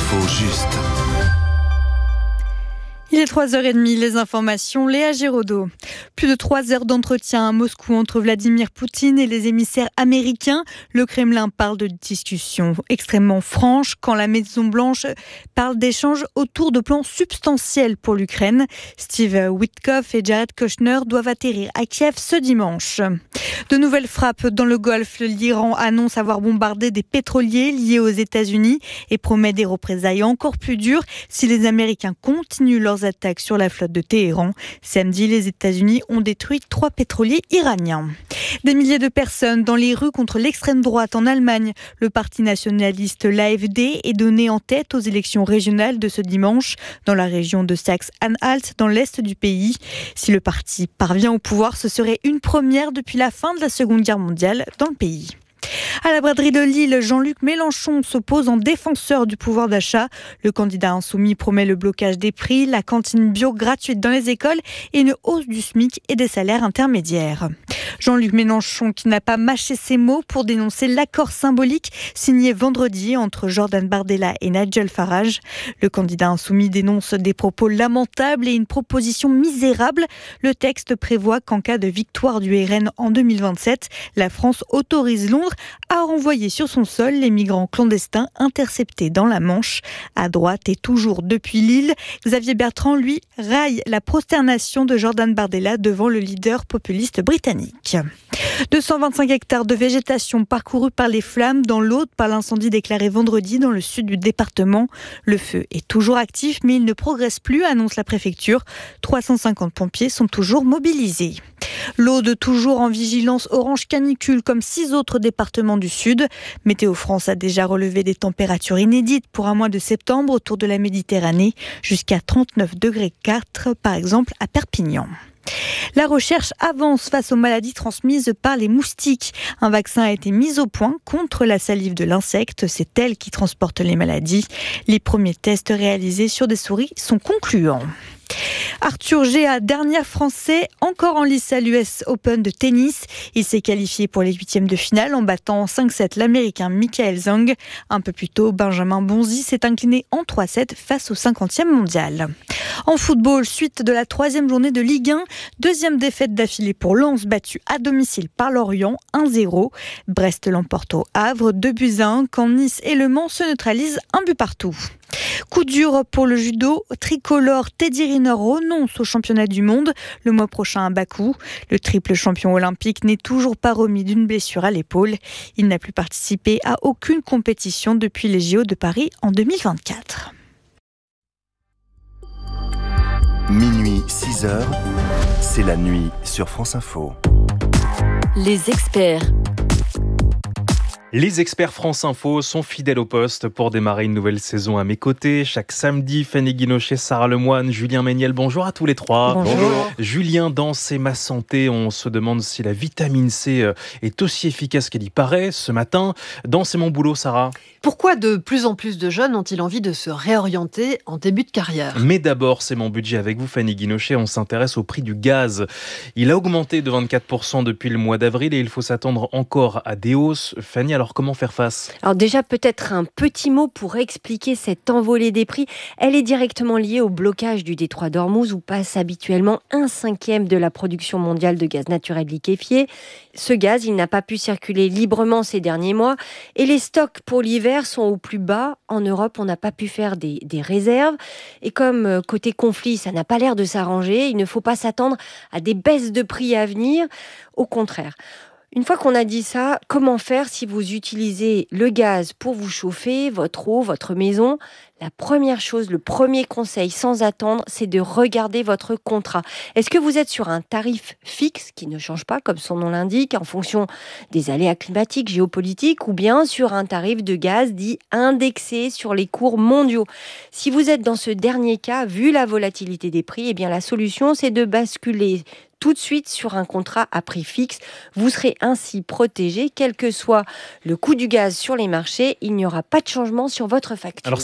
L'info juste. Il est 3h30, les informations, Léa Giraudot. Plus de 3 heures d'entretien à Moscou entre Vladimir Poutine et les émissaires américains. Le Kremlin parle de discussions extrêmement franches quand la Maison-Blanche parle d'échanges autour de plans substantiels pour l'Ukraine. Steve Witkoff et Jared Kushner doivent atterrir à Kiev ce dimanche. De nouvelles frappes dans le Golfe. L'Iran annonce avoir bombardé des pétroliers liés aux États-Unis et promet des représailles encore plus dures si les Américains continuent leurs attaques sur la flotte de Téhéran. Samedi, les États-Unis ont détruit 3 pétroliers iraniens. Des milliers de personnes dans les rues contre l'extrême droite en Allemagne. Le parti nationaliste, l'AfD, est donné en tête aux élections régionales de ce dimanche dans la région de Saxe-Anhalt, dans l'est du pays. Si le parti parvient au pouvoir, ce serait une première depuis la fin de la Seconde Guerre mondiale dans le pays. À la braderie de Lille, Jean-Luc Mélenchon s'oppose en défenseur du pouvoir d'achat. Le candidat insoumis promet le blocage des prix, la cantine bio gratuite dans les écoles et une hausse du SMIC et des salaires intermédiaires. Jean-Luc Mélenchon qui n'a pas mâché ses mots pour dénoncer l'accord symbolique signé vendredi entre Jordan Bardella et Nigel Farage. Le candidat insoumis dénonce des propos lamentables et une proposition misérable. Le texte prévoit qu'en cas de victoire du RN en 2027, la France autorise Londres à renvoyer sur son sol les migrants clandestins interceptés dans la Manche. À droite et toujours depuis Lille, Xavier Bertrand, lui, raille la prosternation de Jordan Bardella devant le leader populiste britannique. 225 hectares de végétation parcourus par les flammes dans l'Aude par l'incendie déclaré vendredi dans le sud du département. Le feu est toujours actif, mais il ne progresse plus, annonce la préfecture. 350 pompiers sont toujours mobilisés. L'Aude toujours en vigilance orange canicule comme 6 autres départements du sud. Météo France a déjà relevé des températures inédites pour un mois de septembre autour de la Méditerranée, jusqu'à 39,4 degrés par exemple à Perpignan. La recherche avance face aux maladies transmises par les moustiques. Un vaccin a été mis au point contre la salive de l'insecte. C'est elle qui transporte les maladies. Les premiers tests réalisés sur des souris sont concluants. Arthur Géa, dernier Français encore en lice à l'US Open de tennis. Il s'est qualifié pour les 8e de finale en battant en 5-7 l'Américain Michael Zhang. Un peu plus tôt, Benjamin Bonzi s'est incliné en 3-7 face au 50e mondial. En football, suite de la 3e journée de Ligue 1, 2e défaite d'affilée pour Lens, battu à domicile par Lorient, 1-0. Brest l'emporte au Havre, 2-1, quand Nice et Le Mans se neutralisent 1 but partout. Coup dur pour le judo tricolore. Teddy Riner renonce au championnat du monde le mois prochain à Bakou. Le triple champion olympique n'est toujours pas remis d'une blessure à l'épaule. Il n'a plus participé à aucune compétition depuis les JO de Paris en 2024. Minuit 6h, c'est la nuit sur France Info. Les experts. Les experts France Info sont fidèles au poste pour démarrer une nouvelle saison à mes côtés. Chaque samedi, Fanny Guinochet, Sarah Lemoine, Julien Méniel, bonjour à tous les trois. Bonjour. Julien, dans C'est ma santé, on se demande si la vitamine C est aussi efficace qu'elle y paraît. Ce matin, dans C'est mon boulot, Sarah. Pourquoi de plus en plus de jeunes ont-ils envie de se réorienter en début de carrière ? Mais d'abord, c'est mon budget avec vous, Fanny Guinochet. On s'intéresse au prix du gaz. Il a augmenté de 24% depuis le mois d'avril et il faut s'attendre encore à des hausses. Fanny, alors comment faire face ? Alors déjà, peut-être un petit mot pour expliquer cette envolée des prix. Elle est directement liée au blocage du détroit d'Ormuz où passe habituellement 1/5 de la production mondiale de gaz naturel liquéfié. Ce gaz, il n'a pas pu circuler librement ces derniers mois et les stocks pour l'hiver sont au plus bas. En Europe, on n'a pas pu faire des réserves. Et comme côté conflit, ça n'a pas l'air de s'arranger, il ne faut pas s'attendre à des baisses de prix à venir. Au contraire. Une fois qu'on a dit ça, comment faire si vous utilisez le gaz pour vous chauffer, votre eau, votre maison ? La première chose, le premier conseil sans attendre, c'est de regarder votre contrat. Est-ce que vous êtes sur un tarif fixe qui ne change pas, comme son nom l'indique, en fonction des aléas climatiques, géopolitiques, ou bien sur un tarif de gaz dit indexé sur les cours mondiaux ? Si vous êtes dans ce dernier cas, vu la volatilité des prix, eh bien la solution, c'est de basculer tout de suite sur un contrat à prix fixe. Vous serez ainsi protégé, quel que soit le coût du gaz sur les marchés, il n'y aura pas de changement sur votre facture. Alors c'est facile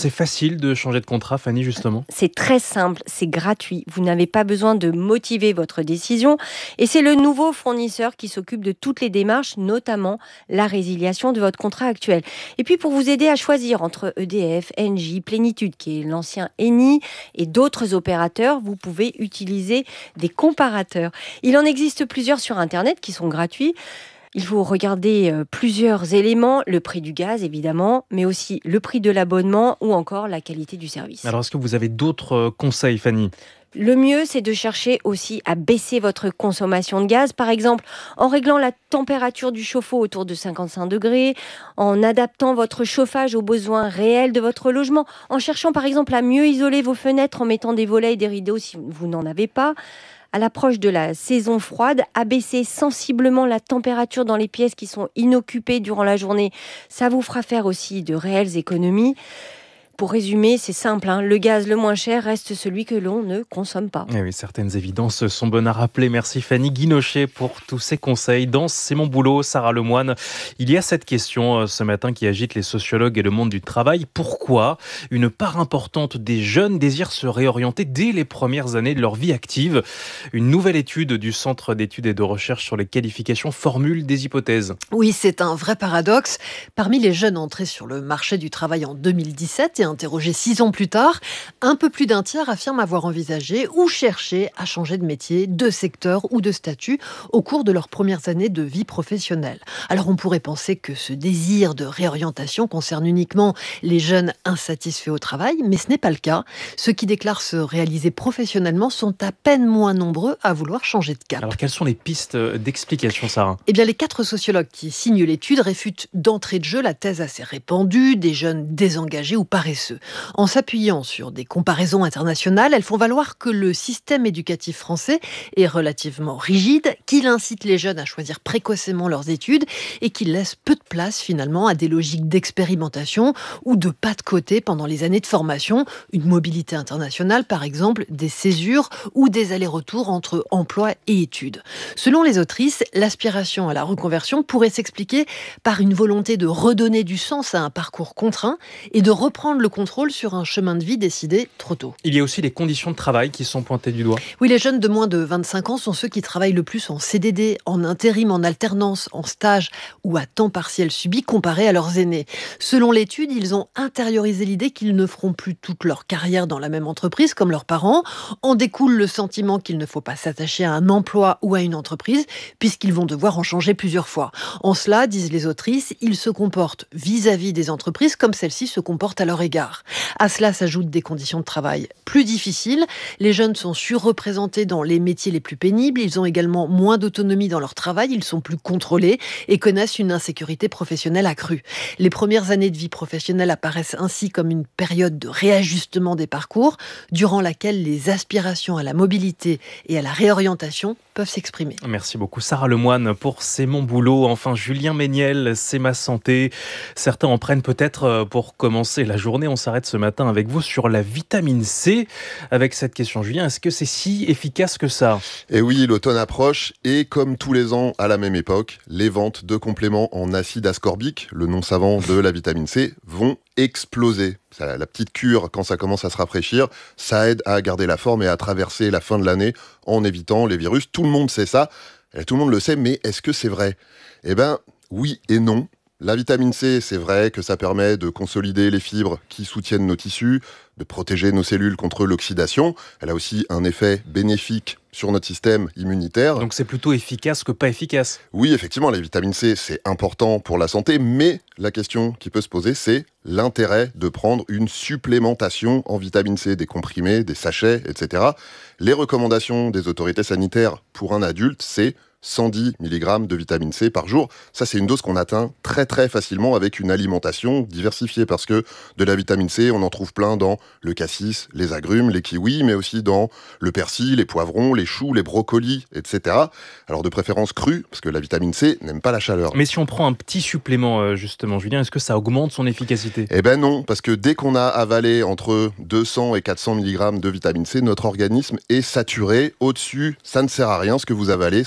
utile de changer de contrat, Fanny, justement? C'est très simple, c'est gratuit. Vous n'avez pas besoin de motiver votre décision. Et c'est le nouveau fournisseur qui s'occupe de toutes les démarches, notamment la résiliation de votre contrat actuel. Et puis pour vous aider à choisir entre EDF, Engie, Plénitude, qui est l'ancien Eni, et d'autres opérateurs, vous pouvez utiliser des comparateurs. Il en existe plusieurs sur Internet qui sont gratuits. Il faut regarder plusieurs éléments, le prix du gaz évidemment, mais aussi le prix de l'abonnement ou encore la qualité du service. Alors, est-ce que vous avez d'autres conseils, Fanny? Le mieux, c'est de chercher aussi à baisser votre consommation de gaz, par exemple en réglant la température du chauffe-eau autour de 55 degrés, en adaptant votre chauffage aux besoins réels de votre logement, en cherchant par exemple à mieux isoler vos fenêtres en mettant des volets et des rideaux si vous n'en avez pas. À l'approche de la saison froide, abaisser sensiblement la température dans les pièces qui sont inoccupées durant la journée, ça vous fera faire aussi de réelles économies. Pour résumer, c'est simple, le gaz le moins cher reste celui que l'on ne consomme pas. Eh oui, certaines évidences sont bonnes à rappeler. Merci Fanny Guinochet pour tous ces conseils. Dans C'est mon boulot, Sarah Lemoine, il y a cette question ce matin qui agite les sociologues et le monde du travail. Pourquoi une part importante des jeunes désirent se réorienter dès les premières années de leur vie active? Une nouvelle étude du Centre d'études et de recherche sur les qualifications formule des hypothèses. Oui, c'est un vrai paradoxe. Parmi les jeunes entrés sur le marché du travail en 2017 et interrogés 6 ans plus tard, un peu plus d'un tiers affirme avoir envisagé ou cherché à changer de métier, de secteur ou de statut au cours de leurs premières années de vie professionnelle. Alors on pourrait penser que ce désir de réorientation concerne uniquement les jeunes insatisfaits au travail, mais ce n'est pas le cas. Ceux qui déclarent se réaliser professionnellement sont à peine moins nombreux à vouloir changer de cap. Alors quelles sont les pistes d'explication, Sarah? Eh bien, les 4 sociologues qui signent l'étude réfutent d'entrée de jeu la thèse assez répandue des jeunes désengagés ou paresseux. En s'appuyant sur des comparaisons internationales, elles font valoir que le système éducatif français est relativement rigide, qu'il incite les jeunes à choisir précocement leurs études et qu'il laisse peu de place finalement à des logiques d'expérimentation ou de pas de côté pendant les années de formation, une mobilité internationale par exemple, des césures ou des allers-retours entre emploi et études. Selon les autrices, l'aspiration à la reconversion pourrait s'expliquer par une volonté de redonner du sens à un parcours contraint et de reprendre le contrôle sur un chemin de vie décidé trop tôt. Il y a aussi les conditions de travail qui sont pointées du doigt. Oui, les jeunes de moins de 25 ans sont ceux qui travaillent le plus en CDD, en intérim, en alternance, en stage ou à temps partiel subi comparé à leurs aînés. Selon l'étude, ils ont intériorisé l'idée qu'ils ne feront plus toute leur carrière dans la même entreprise comme leurs parents. En découle le sentiment qu'il ne faut pas s'attacher à un emploi ou à une entreprise puisqu'ils vont devoir en changer plusieurs fois. En cela, disent les autrices, ils se comportent vis-à-vis des entreprises comme celles-ci se comportent à leur égard. À cela s'ajoutent des conditions de travail plus difficiles. Les jeunes sont surreprésentés dans les métiers les plus pénibles. Ils ont également moins d'autonomie dans leur travail. Ils sont plus contrôlés et connaissent une insécurité professionnelle accrue. Les premières années de vie professionnelle apparaissent ainsi comme une période de réajustement des parcours, durant laquelle les aspirations à la mobilité et à la réorientation peuvent s'exprimer. Merci beaucoup Sarah Lemoine pour C'est mon boulot. Enfin, Julien Méniel, C'est ma santé. Certains en prennent peut-être pour commencer la journée. On s'arrête ce matin avec vous sur la vitamine C. Avec cette question, Julien, est-ce que c'est si efficace que ça? Et oui, l'automne approche et comme tous les ans à la même époque, les ventes de compléments en acide ascorbique, le nom savant de la vitamine C, vont exploser. La petite cure, quand ça commence à se rafraîchir, ça aide à garder la forme et à traverser la fin de l'année en évitant les virus. Tout le monde sait ça, et tout le monde le sait, mais est-ce que c'est vrai? Eh bien, oui et non. La vitamine C, c'est vrai que ça permet de consolider les fibres qui soutiennent nos tissus, de protéger nos cellules contre l'oxydation. Elle a aussi un effet bénéfique sur notre système immunitaire. Donc c'est plutôt efficace que pas efficace. Oui, effectivement, la vitamine C, c'est important pour la santé, mais la question qui peut se poser, c'est l'intérêt de prendre une supplémentation en vitamine C, des comprimés, des sachets, etc. Les recommandations des autorités sanitaires pour un adulte, c'est 110 mg de vitamine C par jour. Ça, c'est une dose qu'on atteint très très facilement avec une alimentation diversifiée parce que de la vitamine C, on en trouve plein dans le cassis, les agrumes, les kiwis, mais aussi dans le persil, les poivrons, les choux, les brocolis, etc. Alors de préférence crue, parce que la vitamine C n'aime pas la chaleur. Mais si on prend un petit supplément, justement, Julien, est-ce que ça augmente son efficacité? Eh ben non, parce que dès qu'on a avalé entre 200 et 400 mg de vitamine C, notre organisme est saturé. Au-dessus, ça ne sert à rien. Ce que vous avalez, ça va être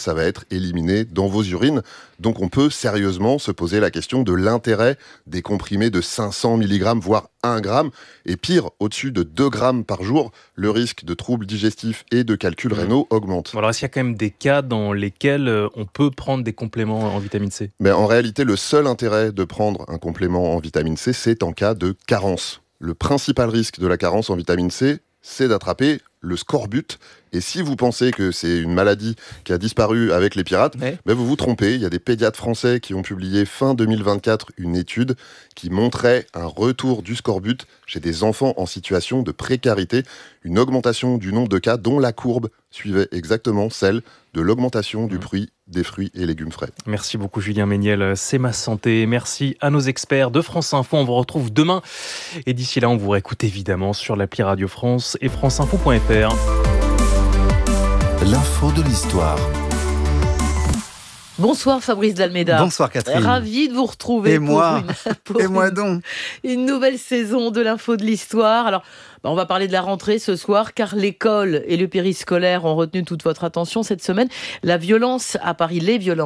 éliminés dans vos urines. Donc on peut sérieusement se poser la question de l'intérêt des comprimés de 500 mg, voire 1 gramme. Et pire, au-dessus de 2 grammes par jour, le risque de troubles digestifs et de calculs rénaux augmente. Alors, est-ce qu'il y a quand même des cas dans lesquels on peut prendre des compléments en vitamine C ? Mais en réalité, le seul intérêt de prendre un complément en vitamine C, c'est en cas de carence. Le principal risque de la carence en vitamine C, c'est d'attraper le scorbut. Et si vous pensez que c'est une maladie qui a disparu avec les pirates, vous vous trompez. Il y a des pédiatres français qui ont publié fin 2024 une étude qui montrait un retour du scorbut chez des enfants en situation de précarité, une augmentation du nombre de cas dont la courbe suivait exactement celle de l'augmentation du prix des fruits et légumes frais. Merci beaucoup Julien Méniel, c'est ma santé. Merci à nos experts de France Info. On vous retrouve demain. Et d'ici là, on vous réécoute évidemment sur l'appli Radio France et franceinfo.fr. L'info de l'histoire. Bonsoir Fabrice Dalméda. Bonsoir Catherine. Ravi de vous retrouver. Et moi donc. Une nouvelle saison de l'info de l'histoire. Alors, on va parler de la rentrée ce soir, car l'école et le périscolaire ont retenu toute votre attention cette semaine. Les violences à Paris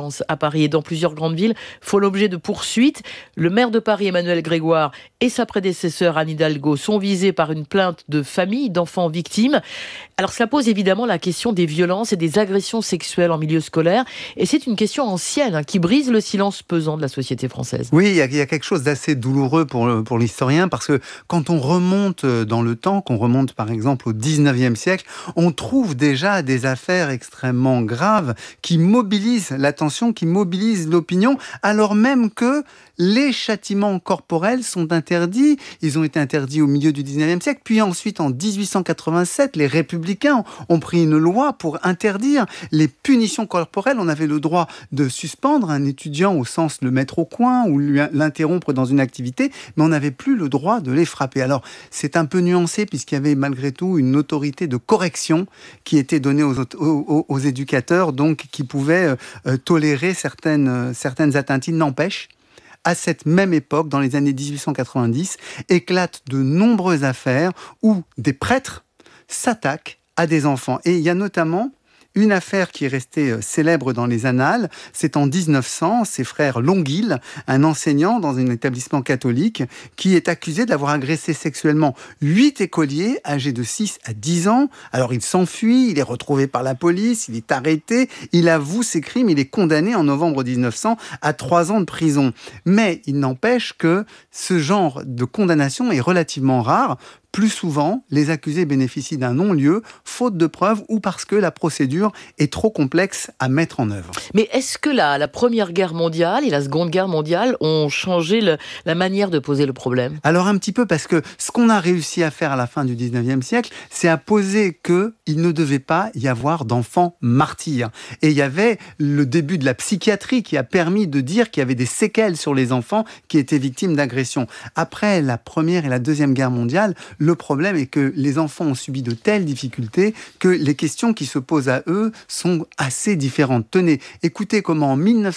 et dans plusieurs grandes villes font l'objet de poursuites. Le maire de Paris, Emmanuel Grégoire, et sa prédécesseur, Anne Hidalgo, sont visés par une plainte de famille d'enfants victimes. Alors, cela pose évidemment la question des violences et des agressions sexuelles en milieu scolaire. Et c'est une question ancienne qui brise le silence pesant de la société française. Oui, il y a quelque chose d'assez douloureux pour l'historien, parce que quand on remonte dans le temps, qu'on remonte par exemple au 19e siècle, on trouve déjà des affaires extrêmement graves qui mobilisent l'attention, qui mobilisent l'opinion, alors même que les châtiments corporels sont interdits. Ils ont été interdits au milieu du 19e siècle. Puis ensuite, en 1887, les républicains ont pris une loi pour interdire les punitions corporelles. On avait le droit de suspendre un étudiant au sens le mettre au coin ou l'interrompre dans une activité, mais on n'avait plus le droit de les frapper. Alors, c'est un peu nuancé puisqu'il y avait malgré tout une autorité de correction qui était donnée aux éducateurs, donc qui pouvaient tolérer certaines atteintes. Il n'empêche, à cette même époque, dans les années 1890, éclatent de nombreuses affaires où des prêtres s'attaquent à des enfants. Et il y a notamment une affaire qui est restée célèbre dans les annales. C'est en 1900, ses frères Longuille, un enseignant dans un établissement catholique, qui est accusé d'avoir agressé sexuellement 8 écoliers âgés de 6 à 10 ans. Alors il s'enfuit, il est retrouvé par la police, il est arrêté, il avoue ses crimes, il est condamné en novembre 1900 à 3 ans de prison. Mais il n'empêche que ce genre de condamnation est relativement rare. Plus souvent, les accusés bénéficient d'un non-lieu, faute de preuves ou parce que la procédure est trop complexe à mettre en œuvre. Mais est-ce que la Première Guerre mondiale et la Seconde Guerre mondiale ont changé la manière de poser le problème ? Alors un petit peu, parce que ce qu'on a réussi à faire à la fin du 19e siècle, c'est à poser qu'il ne devait pas y avoir d'enfants martyrs. Et il y avait le début de la psychiatrie qui a permis de dire qu'il y avait des séquelles sur les enfants qui étaient victimes d'agressions. Après la Première et la Deuxième Guerre mondiale, le problème est que les enfants ont subi de telles difficultés que les questions qui se posent à eux sont assez différentes. Tenez, écoutez comment en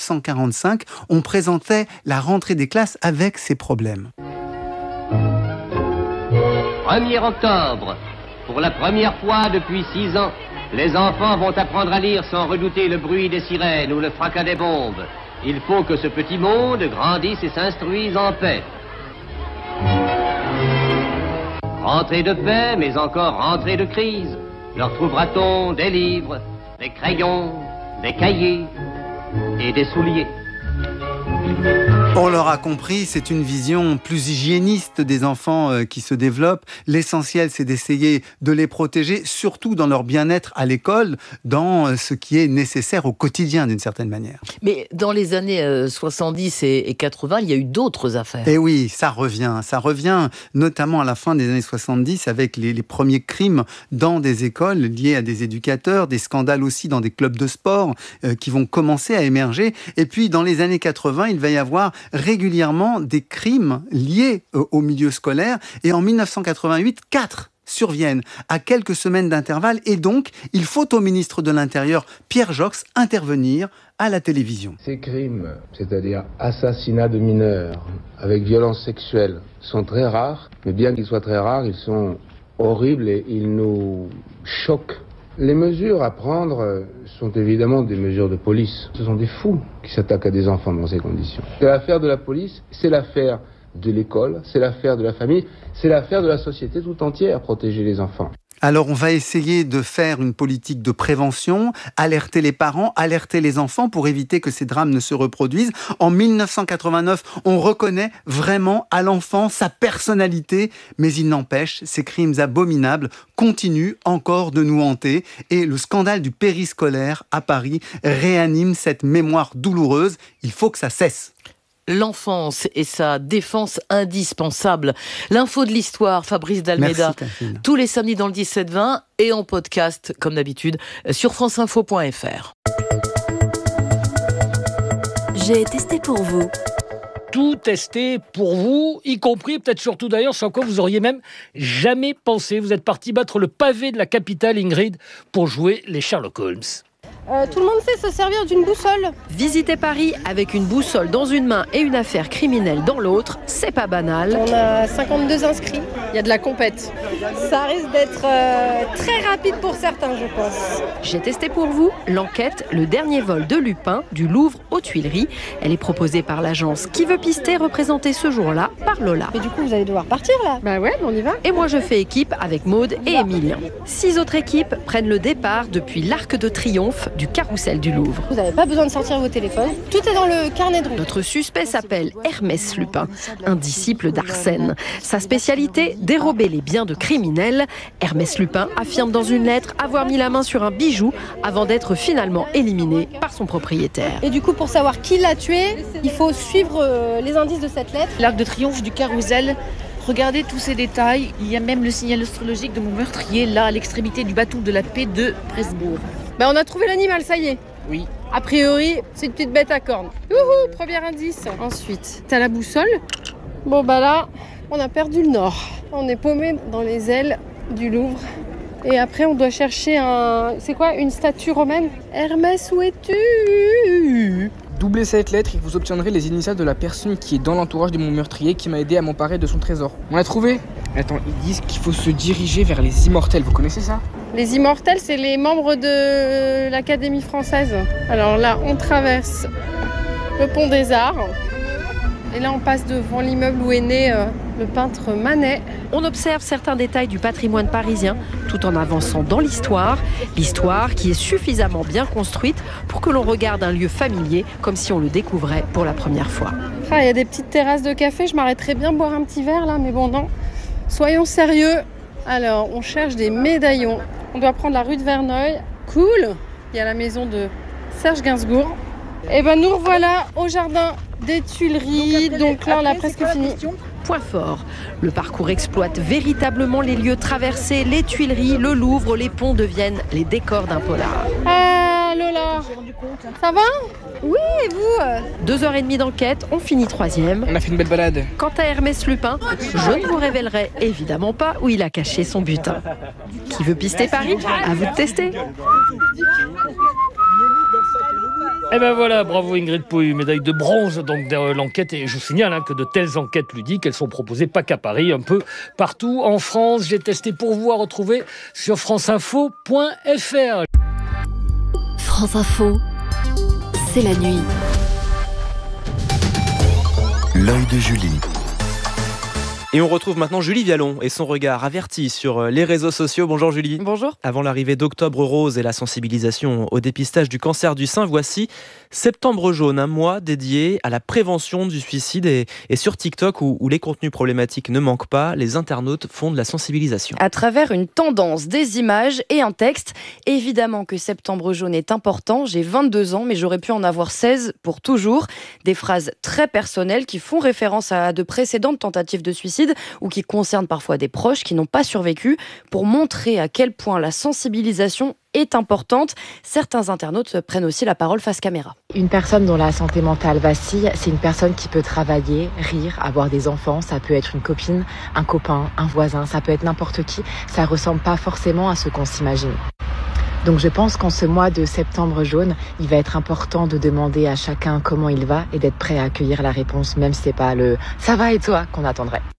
1945, on présentait la rentrée des classes avec ces problèmes. 1er octobre, pour la première fois depuis 6 ans, les enfants vont apprendre à lire sans redouter le bruit des sirènes ou le fracas des bombes. Il faut que ce petit monde grandisse et s'instruise en paix. Rentrée de paix, mais encore rentrée de crise. Leur trouvera-t-on des livres, des crayons, des cahiers et des souliers? On l'aura compris, c'est une vision plus hygiéniste des enfants qui se développe. L'essentiel, c'est d'essayer de les protéger, surtout dans leur bien-être à l'école, dans ce qui est nécessaire au quotidien, d'une certaine manière. Mais dans les années 70 et 80, il y a eu d'autres affaires. Et oui, ça revient notamment à la fin des années 70 avec les premiers crimes dans des écoles liés à des éducateurs, des scandales aussi dans des clubs de sport qui vont commencer à émerger. Et puis, dans les années 80, il va y avoir régulièrement des crimes liés au milieu scolaire. Et en 1988, 4 surviennent à quelques semaines d'intervalle. Et donc, il faut au ministre de l'Intérieur, Pierre Joxe, intervenir à la télévision. Ces crimes, c'est-à-dire assassinats de mineurs avec violence sexuelle, sont très rares. Mais bien qu'ils soient très rares, ils sont horribles et ils nous choquent Les mesures à prendre sont évidemment des mesures de police. Ce sont des fous qui s'attaquent à des enfants dans ces conditions. C'est l'affaire de la police, c'est l'affaire de l'école, c'est l'affaire de la famille, c'est l'affaire de la société tout entière, protéger les enfants. Alors, on va essayer de faire une politique de prévention, alerter les parents, alerter les enfants pour éviter que ces drames ne se reproduisent. En 1989, on reconnaît vraiment à l'enfant sa personnalité, mais il n'empêche, ces crimes abominables continuent encore de nous hanter et le scandale du périscolaire à Paris réanime cette mémoire douloureuse. Il faut que ça cesse. L'enfance et sa défense indispensable. L'info de l'histoire, Fabrice d'Almeida. Merci, tous les samedis dans le 17-20 et en podcast, comme d'habitude, sur franceinfo.fr. J'ai testé pour vous. Tout testé pour vous, y compris, peut-être surtout d'ailleurs, sans quoi vous auriez même jamais pensé. Vous êtes parti battre le pavé de la capitale, Ingrid, pour jouer les Sherlock Holmes. Tout le monde sait se servir d'une boussole. Visiter Paris avec une boussole dans une main et une affaire criminelle dans l'autre, c'est pas banal. On a 52 inscrits, il y a de la compète. Ça risque d'être très rapide pour certains, je pense. J'ai testé pour vous l'enquête Le dernier vol de Lupin du Louvre aux Tuileries. Elle est proposée par l'agence Qui veut pister, représentée ce jour-là par Lola. Mais du coup, vous allez devoir partir là. Bah ouais, on y va. Et moi, je fais équipe avec Maude et Émilien. 6 autres équipes prennent le départ depuis l'Arc de Triomphe du Carrousel du Louvre. Vous n'avez pas besoin de sortir vos téléphones. Tout est dans le carnet de route. Notre suspect s'appelle Hermès Lupin, un disciple d'Arsène. Sa spécialité, dérober les biens de criminels. Hermès Lupin affirme dans une lettre avoir mis la main sur un bijou avant d'être finalement éliminé par son propriétaire. Et du coup, pour savoir qui l'a tué, il faut suivre les indices de cette lettre. L'Arc de Triomphe du Carrousel. Regardez tous ces détails. Il y a même le signal astrologique de mon meurtrier, là, à l'extrémité du bateau de la paix de Presbourg. Ben, on a trouvé l'animal, ça y est. Oui. A priori, c'est une petite bête à cornes. Youhou, premier indice. Ensuite, t'as la boussole. Bon, bah là, on a perdu le nord. On est paumé dans les ailes du Louvre. Et après, on doit chercher c'est quoi, une statue romaine? Hermès, où es-tu? Doublez cette lettre et vous obtiendrez les initiales de la personne qui est dans l'entourage de mon meurtrier qui m'a aidé à m'emparer de son trésor. On l'a trouvé? Attends, ils disent qu'il faut se diriger vers les Immortels. Vous connaissez ça? Les Immortels, c'est les membres de l'Académie française. Alors là, on traverse le pont des Arts. Et là, on passe devant l'immeuble où est né le peintre Manet. On observe certains détails du patrimoine parisien tout en avançant dans l'histoire. L'histoire qui est suffisamment bien construite pour que l'on regarde un lieu familier comme si on le découvrait pour la première fois. Ah, il y a des petites terrasses de café, je m'arrêterais bien boire un petit verre là, mais bon, non. Soyons sérieux. Alors, on cherche des médaillons. On doit prendre la rue de Verneuil. Cool. Il y a la maison de Serge Gainsbourg. Et ben nous revoilà au jardin des Tuileries. Donc là, on a presque fini. Point fort. Le parcours exploite véritablement les lieux traversés. Les Tuileries, le Louvre, les ponts deviennent les décors d'un polar. Ah Lola, ça va? Oui, et vous? 2h30 d'enquête, on finit 3e. On a fait une belle balade. Quant à Hermès Lupin, je ne vous révélerai évidemment pas où il a caché son butin. Qui veut pister Paris? À vous de tester. Et ben voilà, bravo Ingrid Pouille, médaille de bronze donc de l'enquête. Et je vous signale que de telles enquêtes ludiques, elles sont proposées pas qu'à Paris, un peu partout en France. J'ai testé pour vous à retrouver sur franceinfo.fr. France Info, c'est la nuit. L'œil de Julie. Et on retrouve maintenant Julie Vialon et son regard averti sur les réseaux sociaux. Bonjour Julie. Bonjour. Avant l'arrivée d'Octobre Rose et la sensibilisation au dépistage du cancer du sein, voici Septembre Jaune, un mois dédié à la prévention du suicide. Et sur TikTok, où les contenus problématiques ne manquent pas, les internautes font de la sensibilisation. À travers une tendance, des images et un texte. Évidemment que Septembre Jaune est important. J'ai 22 ans, mais j'aurais pu en avoir 16 pour toujours. Des phrases très personnelles qui font référence à de précédentes tentatives de suicide ou qui concernent parfois des proches qui n'ont pas survécu, pour montrer à quel point la sensibilisation est importante. Certains internautes prennent aussi la parole face caméra. Une personne dont la santé mentale vacille, c'est une personne qui peut travailler, rire, avoir des enfants. Ça peut être une copine, un copain, un voisin, ça peut être n'importe qui. Ça ressemble pas forcément à ce qu'on s'imagine. Donc je pense qu'en ce mois de Septembre Jaune, il va être important de demander à chacun comment il va et d'être prêt à accueillir la réponse, même si c'est pas le « ça va et toi » qu'on attendrait.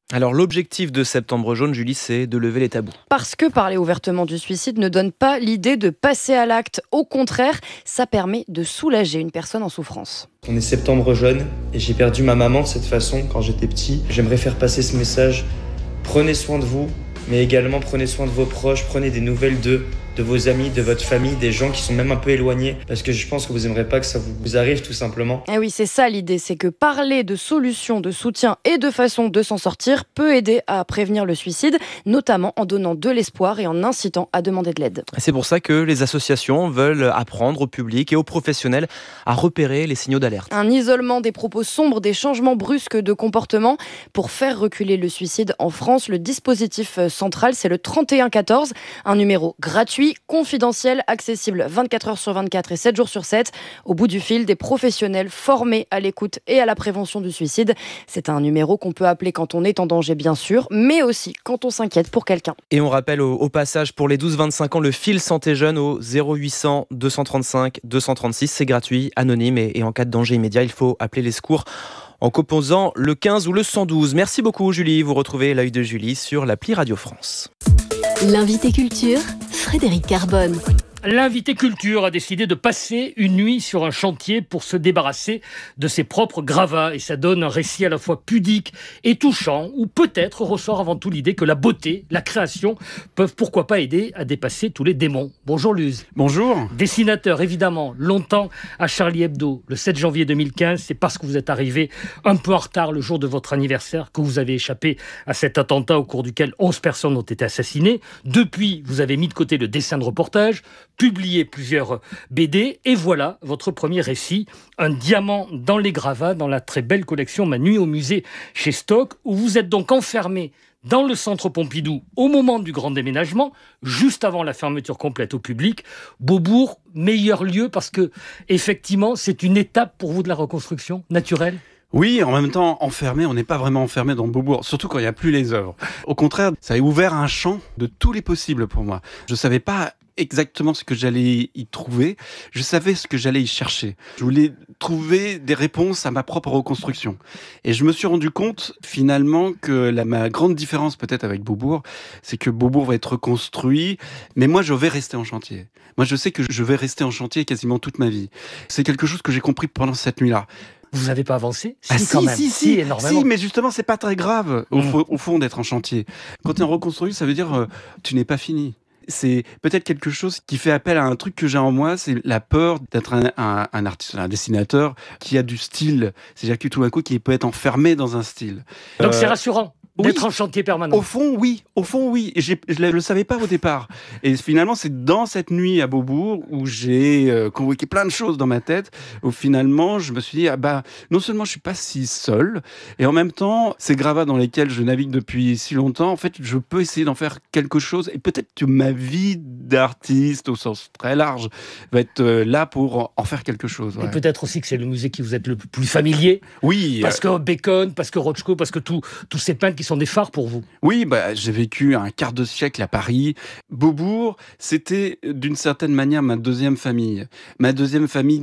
Alors l'objectif de Septembre jaune, Julie, c'est de lever les tabous. Parce que parler ouvertement du suicide ne donne pas l'idée de passer à l'acte. Au contraire, ça permet de soulager une personne en souffrance. On est Septembre jaune et j'ai perdu ma maman de cette façon quand j'étais petit. J'aimerais faire passer ce message. Prenez soin de vous, mais également prenez soin de vos proches, prenez des nouvelles d'eux, de vos amis, de votre famille, des gens qui sont même un peu éloignés, parce que je pense que vous n'aimerez pas que ça vous arrive tout simplement. Et oui, c'est ça l'idée, c'est que parler de solutions, de soutien et de façon de s'en sortir peut aider à prévenir le suicide, notamment en donnant de l'espoir et en incitant à demander de l'aide. C'est pour ça que les associations veulent apprendre au public et aux professionnels à repérer les signaux d'alerte. Un isolement des propos sombres, des changements brusques de comportement. Pour faire reculer le suicide en France, le dispositif central, c'est le 3114, un numéro gratuit, confidentiel, accessible 24 heures sur 24 et 7 jours sur 7. Au bout du fil, des professionnels formés à l'écoute et à la prévention du suicide. C'est un numéro qu'on peut appeler quand on est en danger, bien sûr, mais aussi quand on s'inquiète pour quelqu'un. Et on rappelle au passage pour les 12-25 ans le fil Santé Jeune au 0800 235 236. C'est gratuit, anonyme et en cas de danger immédiat, il faut appeler les secours en composant le 15 ou le 112. Merci beaucoup Julie. Vous retrouvez l'œil de Julie sur l'appli Radio France. L'invité culture, Frédéric Carbone. L'invité culture a décidé de passer une nuit sur un chantier pour se débarrasser de ses propres gravats. Et ça donne un récit à la fois pudique et touchant, où peut-être ressort avant tout l'idée que la beauté, la création, peuvent pourquoi pas aider à dépasser tous les démons. Bonjour Luz. Bonjour. Dessinateur, évidemment, longtemps à Charlie Hebdo. Le 7 janvier 2015, c'est parce que vous êtes arrivé un peu en retard le jour de votre anniversaire que vous avez échappé à cet attentat au cours duquel 11 personnes ont été assassinées. Depuis, vous avez mis de côté le dessin de reportage, publié plusieurs BD, et voilà votre premier récit, un diamant dans les gravats, dans la très belle collection Ma nuit au musée chez Stock, où vous êtes donc enfermé dans le centre Pompidou au moment du grand déménagement, juste avant la fermeture complète au public. Beaubourg, meilleur lieu parce que, effectivement, c'est une étape pour vous de la reconstruction naturelle. Oui, en même temps, enfermé, on n'est pas vraiment enfermé dans Beaubourg, surtout quand il n'y a plus les œuvres. Au contraire, ça a ouvert un champ de tous les possibles pour moi. Je ne savais pas exactement ce que j'allais y trouver, je savais ce que j'allais y chercher. Je voulais trouver des réponses à ma propre reconstruction. Et je me suis rendu compte, finalement, que ma grande différence peut-être avec Beaubourg, c'est que Beaubourg va être reconstruit, mais moi je vais rester en chantier. Moi je sais que je vais rester en chantier quasiment toute ma vie. C'est quelque chose que j'ai compris pendant cette nuit-là. Vous n'avez pas avancé? Si, énormément. Si, mais justement, c'est pas très grave, au fond, d'être en chantier. Quand tu es reconstruit, ça veut dire tu n'es pas fini. C'est peut-être quelque chose qui fait appel à un truc que j'ai en moi, c'est la peur d'être un artiste, un dessinateur qui a du style. C'est-à-dire que tout d'un coup, qui peut être enfermé dans un style. Donc c'est rassurant d'être en chantier permanent. Au fond, oui. Et je ne le savais pas au départ. Et finalement, c'est dans cette nuit à Beaubourg où j'ai convoqué plein de choses dans ma tête, où finalement, je me suis dit, non seulement je suis pas si seul, et en même temps, ces gravats dans lesquels je navigue depuis si longtemps, en fait, je peux essayer d'en faire quelque chose. Et peut-être que ma vie d'artiste, au sens très large, va être là pour en faire quelque chose. Ouais. Et peut-être aussi que c'est le musée qui vous êtes le plus familier. Oui. Parce que Bacon, parce que Rothko, parce que tous ces peintres qui sont des phares pour vous. Oui, j'ai vécu un quart de siècle à Paris. Beaubourg, c'était d'une certaine manière ma deuxième famille. Ma deuxième famille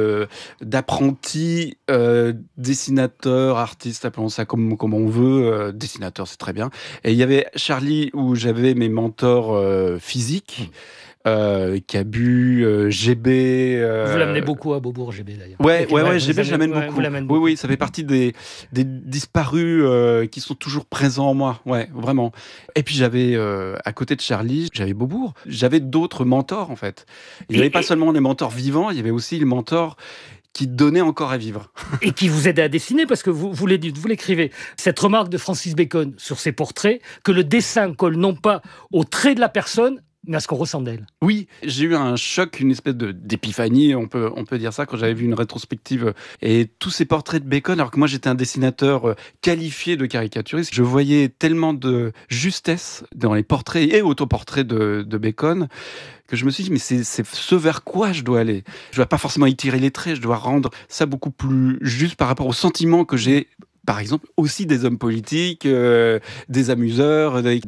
d'apprentis, dessinateurs, artistes, appelons ça comme on veut. Dessinateurs, c'est très bien. Et il y avait Charlie, où j'avais mes mentors physiques. Cabu, GB. Vous l'amenez beaucoup à Beaubourg, GB d'ailleurs. Ouais, GB, je l'amène beaucoup. Oui, ça fait partie des disparus qui sont toujours présents en moi. Ouais, vraiment. Et puis j'avais, à côté de Charlie, j'avais Beaubourg. J'avais d'autres mentors, en fait. Il n'y avait pas seulement les mentors vivants, il y avait aussi les mentors qui donnaient encore à vivre. Et qui vous aidaient à dessiner, parce que vous l'écrivez. Cette remarque de Francis Bacon sur ses portraits, que le dessin colle non pas au trait de la personne, mais à ce qu'on ressent d'elle. Oui, j'ai eu un choc, une espèce d'épiphanie, on peut dire ça, quand j'avais vu une rétrospective et tous ces portraits de Bacon, alors que moi j'étais un dessinateur qualifié de caricaturiste. Je voyais tellement de justesse dans les portraits et autoportraits de Bacon que je me suis dit, mais c'est ce vers quoi je dois aller. Je ne dois pas forcément étirer les traits, je dois rendre ça beaucoup plus juste par rapport aux sentiments que j'ai. Par exemple, aussi des hommes politiques, des amuseurs,